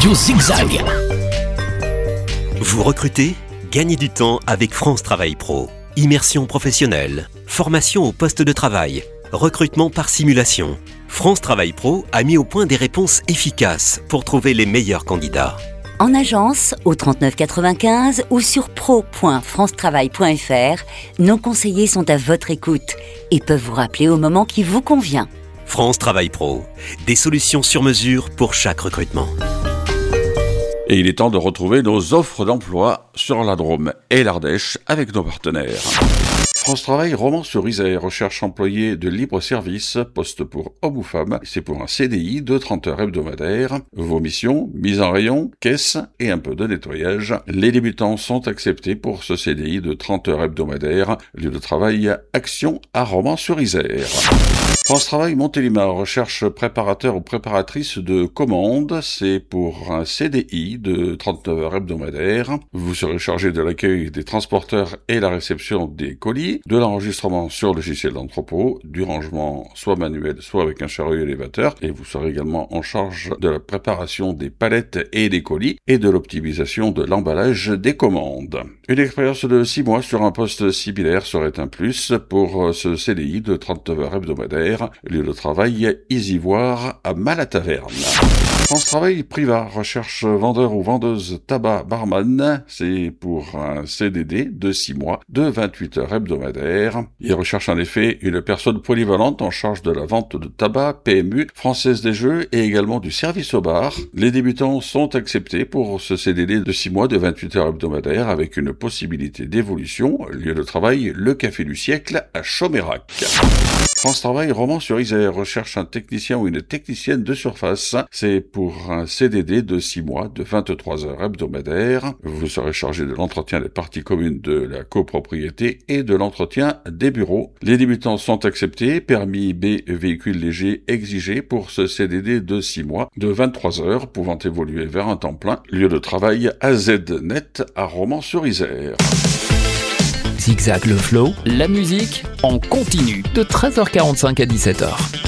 radio Zigzag. Vous recrutez ? Gagnez du temps avec France Travail Pro. Immersion professionnelle, formation au poste de travail, recrutement par simulation. France Travail Pro a mis au point des réponses efficaces pour trouver les meilleurs candidats. En agence, au 39 95 ou sur pro.francetravail.fr, nos conseillers sont à votre écoute et peuvent vous rappeler au moment qui vous convient. France Travail Pro, des solutions sur mesure pour chaque recrutement. Et il est temps de retrouver nos offres d'emploi sur la Drôme et l'Ardèche avec nos partenaires. France Travail Romans-sur-Isère recherche employés de libre service, poste pour hommes ou femmes. C'est pour un CDI de 30 heures hebdomadaires. Vos missions, mise en rayon, caisse et un peu de nettoyage. Les débutants sont acceptés pour ce CDI de 30 heures hebdomadaires. Lieu de travail, Action à Romans-sur-Isère. France Travail Montélimar recherche préparateur ou préparatrice de commandes. C'est pour un CDI de 39 heures hebdomadaires. Vous serez chargé de l'accueil des transporteurs et la réception des colis, de l'enregistrement sur logiciel d'entrepôt, du rangement soit manuel, soit avec un chariot élévateur, et vous serez également en charge de la préparation des palettes et des colis et de l'optimisation de l'emballage des commandes. Une expérience de 6 mois sur un poste similaire serait un plus pour ce CDI de 39 heures hebdomadaires. Lieu de travail, Isivoire à Malataverne. France Travail Priva recherche vendeur ou vendeuse tabac barman. C'est pour un CDD de 6 mois de 28 heures hebdomadaires. Il recherche en effet une personne polyvalente en charge de la vente de tabac, PMU, Française des Jeux et également du service au bar. Les débutants sont acceptés pour ce CDD de 6 mois de 28 heures hebdomadaires avec une possibilité d'évolution. Lieu de travail, le Café du Siècle à Chomérac. France Travail Romans-sur-Isère recherche un technicien ou une technicienne de surface. C'est pour un CDD de 6 mois de 23 heures hebdomadaires. Vous serez chargé de l'entretien des parties communes de la copropriété et de l'entretien des bureaux. Les débutants sont acceptés. Permis B véhicule léger exigé pour ce CDD de 6 mois de 23 heures pouvant évoluer vers un temps plein. Lieu de travail AZNet à Romans-sur-Isère. Zigzag le flow, la musique en continu de 13h45 à 17h.